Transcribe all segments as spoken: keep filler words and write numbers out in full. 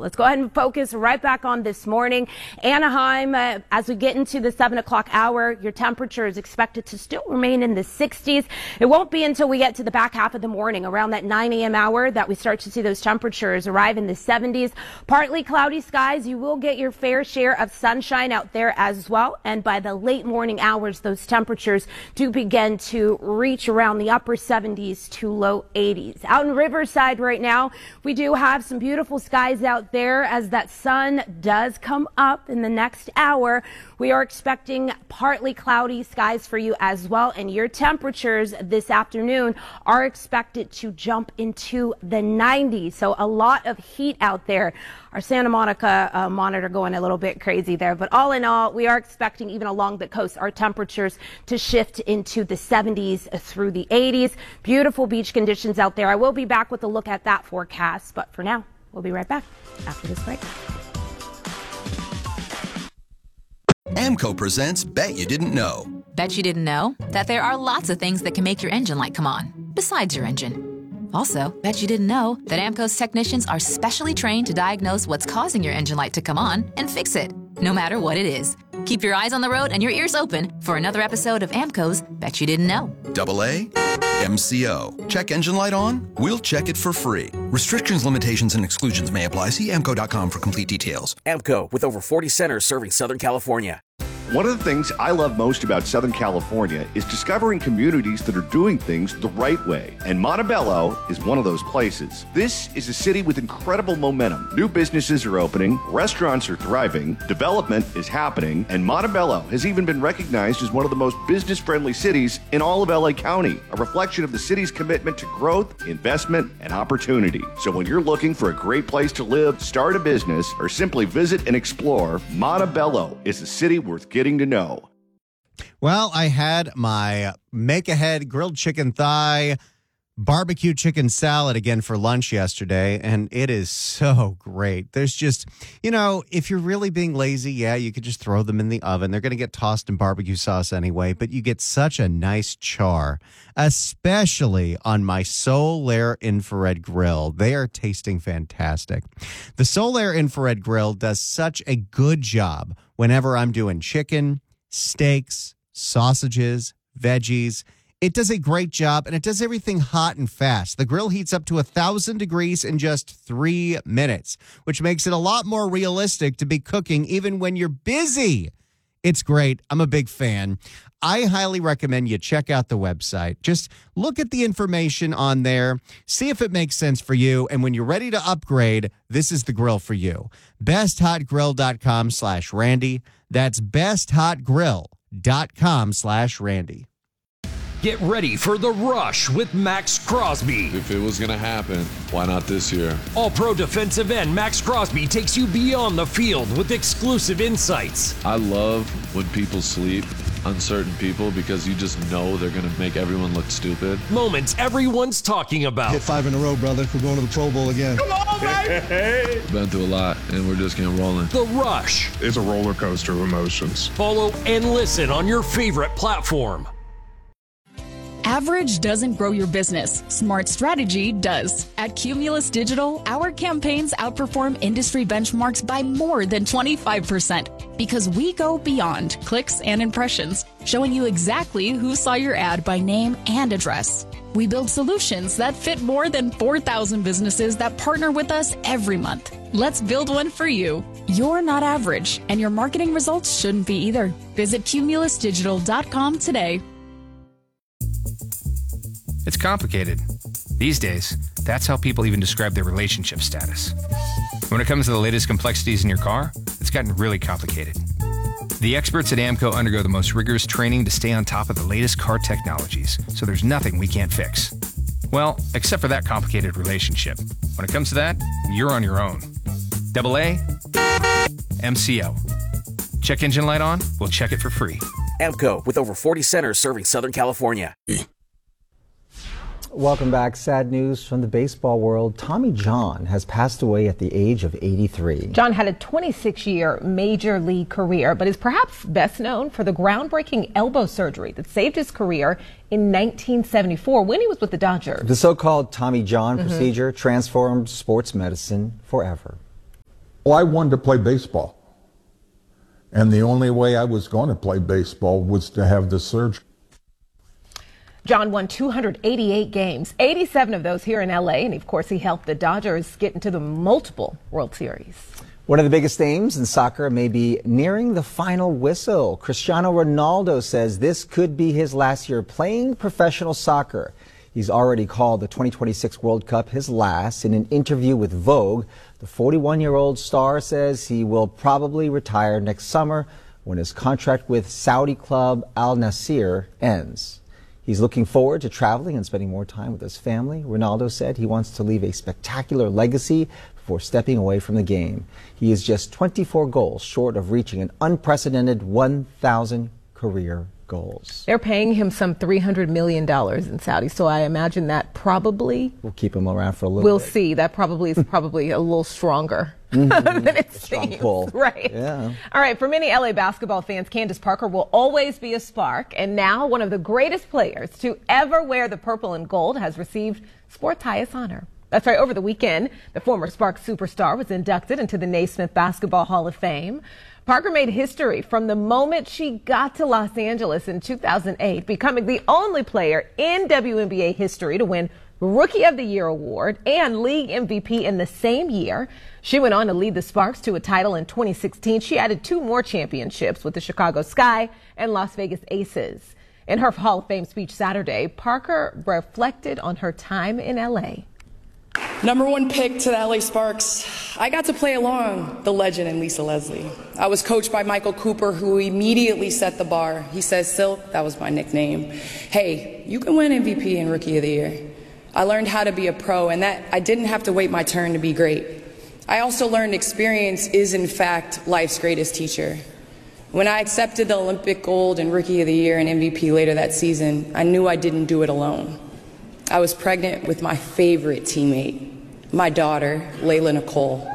Let's go ahead and focus right back on this morning. Anaheim, uh, as we get into the seven o'clock hour, your temperature is expected to still remain in the sixties. It won't be until we get to the back half of the morning, around that nine a.m. hour, that we start to see those temperatures arrive in the seventies. Partly cloudy skies. You will get your fair share of sunshine out there as well. And by the late morning hours, those temperatures do begin to reach around the upper seventies to low eighties. Out in Riverside right now, we do have some beautiful skies out there as that sun does come up in the next hour. We are expecting partly cloudy skies for you as well, and your temperatures this afternoon are expected to jump into the nineties. So a lot of heat out there. Our Santa Monica uh, monitor going a little bit crazy there, but all in all, we are expecting, even along the coast, our temperatures to shift into the seventies through the eighties. Beautiful beach conditions out there. I will be back with a look at that forecast, but for now, we'll be right back after this break. AMCO presents Bet You Didn't Know. Bet you didn't know that there are lots of things that can make your engine light come on, besides your engine. Also, bet you didn't know that AMCO's technicians are specially trained to diagnose what's causing your engine light to come on and fix it, no matter what it is. Keep your eyes on the road and your ears open for another episode of AMCO's Bet You Didn't Know. Double A, M C O. Check engine light on? We'll check it for free. Restrictions, limitations, and exclusions may apply. See A M C O dot com for complete details. AMCO, with over forty centers serving Southern California. One of the things I love most about Southern California is discovering communities that are doing things the right way. And Montebello is one of those places. This is a city with incredible momentum. New businesses are opening, restaurants are thriving, development is happening, and Montebello has even been recognized as one of the most business-friendly cities in all of L A County, a reflection of the city's commitment to growth, investment, and opportunity. So when you're looking for a great place to live, start a business, or simply visit and explore, Montebello is a city worth getting to know. Well, I had my make-ahead grilled chicken thigh barbecue chicken salad again for lunch yesterday, and it is so great. There's just, you know, if you're really being lazy, yeah, you could just throw them in the oven. They're going to get tossed in barbecue sauce anyway, but you get such a nice char, especially on my Solaire infrared grill. They are tasting fantastic. The Solaire infrared grill does such a good job whenever I'm doing chicken, steaks, sausages, veggies. It does a great job, and it does everything hot and fast. The grill heats up to one thousand degrees in just three minutes, which makes it a lot more realistic to be cooking even when you're busy. It's great. I'm a big fan. I highly recommend you check out the website. Just look at the information on there, see if it makes sense for you, and when you're ready to upgrade, this is the grill for you. besthotgrill.com slash Randy. That's besthotgrill.com slash Randy. Get ready for The Rush with Max Crosby. If it was going to happen, why not this year? All-pro defensive end Max Crosby takes you beyond the field with exclusive insights. I love when people sleep on certain people because you just know they're going to make everyone look stupid. Moments everyone's talking about. Hit five in a row, brother. We're going to the Pro Bowl again. Come on, baby! Been through a lot, and we're just getting rolling. The Rush. It's a roller coaster of emotions. Follow and listen on your favorite platform. Average doesn't grow your business. Smart strategy does. At Cumulus Digital, our campaigns outperform industry benchmarks by more than twenty-five percent because we go beyond clicks and impressions, showing you exactly who saw your ad by name and address. We build solutions that fit more than four thousand businesses that partner with us every month. Let's build one for you. You're not average, and your marketing results shouldn't be either. Visit cumulus digital dot com today. It's complicated. These days, that's how people even describe their relationship status. When it comes to the latest complexities in your car, it's gotten really complicated. The experts at AMCO undergo the most rigorous training to stay on top of the latest car technologies, so there's nothing we can't fix. Well, except for that complicated relationship. When it comes to that, you're on your own. Double A, M C O. Check engine light on? We'll check it for free. AMCO, with over forty centers serving Southern California. Welcome back. Sad news from the baseball world. Tommy John has passed away at the age of eighty-three. John had a twenty-six year major league career, but is perhaps best known for the groundbreaking elbow surgery that saved his career in nineteen seventy-four when he was with the Dodgers. The so-called Tommy John Mm-hmm. procedure transformed sports medicine forever. Well, I wanted to play baseball. And the only way I was going to play baseball was to have the surgery. John won two hundred eighty-eight games, eighty-seven of those here in L A, and of course he helped the Dodgers get into the multiple World Series. One of the biggest names in soccer may be nearing the final whistle. Cristiano Ronaldo says this could be his last year playing professional soccer. He's already called the twenty twenty-six World Cup his last. In an interview with Vogue, the forty-one-year-old star says he will probably retire next summer when his contract with Saudi club Al Nassr ends. He's looking forward to traveling and spending more time with his family. Ronaldo said he wants to leave a spectacular legacy before stepping away from the game. He is just twenty-four goals short of reaching an unprecedented one thousand career goals. They're paying him some three hundred million dollars in Saudi, so I imagine that probably will keep him around for a little we'll bit. see. That probably is probably a little stronger mm-hmm. than it a strong seems. Pull. Right. Yeah. All right. For many L A basketball fans, Candace Parker will always be a spark, and now one of the greatest players to ever wear the purple and gold has received sports highest honor. That's right. Over the weekend, the former Sparks superstar was inducted into the Naismith Basketball Hall of Fame. Parker made history from the moment she got to Los Angeles in two thousand eight, becoming the only player in W N B A history to win Rookie of the Year award and League M V P in the same year. She went on to lead the Sparks to a title in twenty sixteen. She added two more championships with the Chicago Sky and Las Vegas Aces. In her Hall of Fame speech Saturday, Parker reflected on her time in L A. Number one pick to the L A Sparks. I got to play along the legend and Lisa Leslie. I was coached by Michael Cooper, who immediately set the bar. He says, Silk, that was my nickname. Hey, you can win M V P and Rookie of the Year. I learned how to be a pro, and that I didn't have to wait my turn to be great. I also learned experience is, in fact, life's greatest teacher. When I accepted the Olympic gold and Rookie of the Year and M V P later that season, I knew I didn't do it alone. I was pregnant with my favorite teammate, my daughter, Layla Nicole.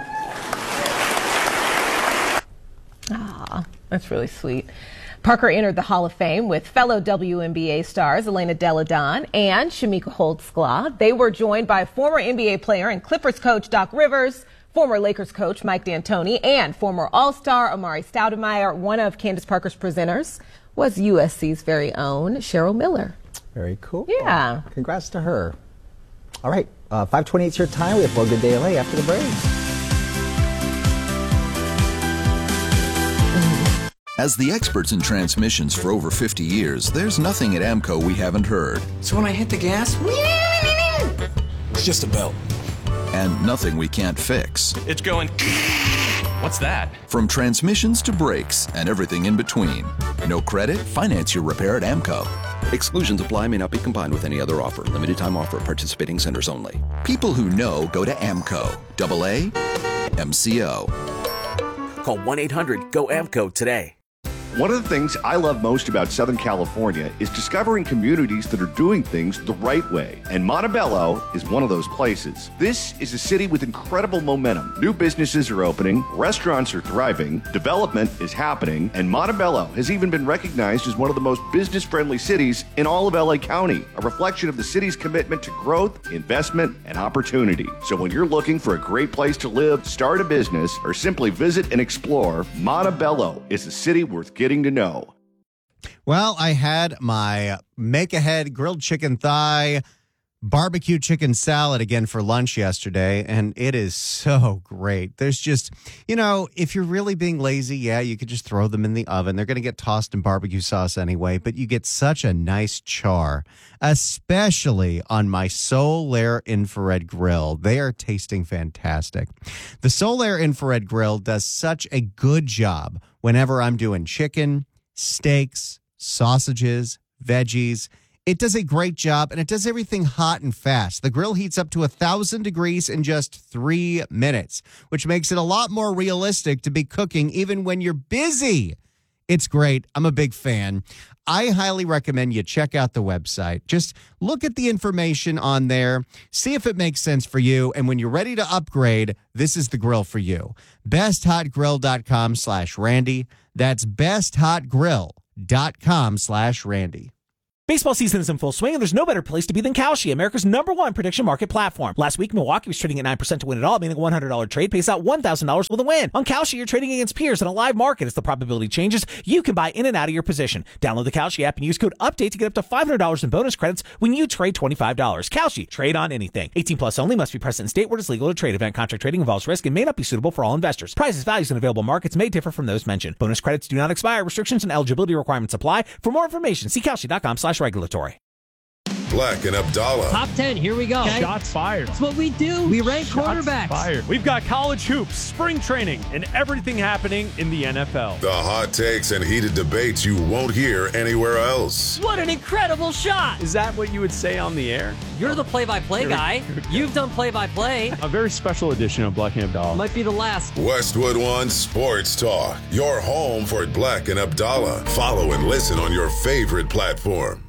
Ah, that's really sweet. Parker entered the Hall of Fame with fellow W N B A stars Elena Delle Donne and Shamika Holtzclaw. They were joined by former N B A player and Clippers coach Doc Rivers, former Lakers coach Mike D'Antoni, and former All-Star Amari Stoudemire. One of Candace Parker's presenters was U S C's very own Cheryl Miller. Very cool. Yeah. Congrats to her. All right, uh, five twenty-eight is your time. We have more Good Day L A after the break. As the experts in transmissions for over fifty years, there's nothing at AMCO we haven't heard. So when I hit the gas, it's just a belt. And nothing we can't fix. It's going... What's that? From transmissions to brakes and everything in between. No credit? Finance your repair at AMCO. Exclusions apply, may not be combined with any other offer. Limited time offer at participating centers only. People who know go to AMCO. Double A M C O. Call one eight hundred go A M C O today. One of the things I love most about Southern California is discovering communities that are doing things the right way. And Montebello is one of those places. This is a city with incredible momentum. New businesses are opening, restaurants are thriving, development is happening, and Montebello has even been recognized as one of the most business-friendly cities in all of L A County, a reflection of the city's commitment to growth, investment, and opportunity. So when you're looking for a great place to live, start a business, or simply visit and explore, Montebello is a city worth getting to know. Well, I had my make-ahead grilled chicken thigh barbecue chicken salad again for lunch yesterday, and it is so great. There's just, you know, if you're really being lazy, yeah, you could just throw them in the oven. They're going to get tossed in barbecue sauce anyway, but you get such a nice char, especially on my Solaire infrared grill. They are tasting fantastic. The Solaire infrared grill does such a good job whenever I'm doing chicken, steaks, sausages, veggies. It does a great job, and it does everything hot and fast. The grill heats up to one thousand degrees in just three minutes, which makes it a lot more realistic to be cooking even when you're busy. It's great. I'm a big fan. I highly recommend you check out the website. Just look at the information on there, see if it makes sense for you, and when you're ready to upgrade, this is the grill for you. besthotgrill.com slash Randy. That's besthotgrill.com slash Randy. Baseball season is in full swing, and there's no better place to be than Kalshi, America's number one prediction market platform. Last week, Milwaukee was trading at nine percent to win it all, meaning a one hundred dollars trade pays out one thousand dollars with a win. On Kalshi, you're trading against peers in a live market. As the probability changes, you can buy in and out of your position. Download the Kalshi app and use code UPDATE to get up to five hundred dollars in bonus credits when you trade twenty-five dollars. Kalshi, trade on anything. eighteen plus only, must be present in state where it's legal to trade. Event contract trading involves risk and may not be suitable for all investors. Prices, values, and available markets may differ from those mentioned. Bonus credits do not expire. Restrictions and eligibility requirements apply. For more information, see Kalshi.com slash regulatory. Black and Abdallah. Top ten, here we go. Okay. Shots fired. That's what we do. We rank Shots quarterbacks. Fired. We've got college hoops, spring training, and everything happening in the N F L. The hot takes and heated debates you won't hear anywhere else. What an incredible shot. Is that what you would say on the air? You're the play-by-play guy. You've done play-by-play. A very special edition of Black and Abdallah. Might be the last. Westwood One Sports Talk. Your home for Black and Abdallah. Follow and listen on your favorite platform.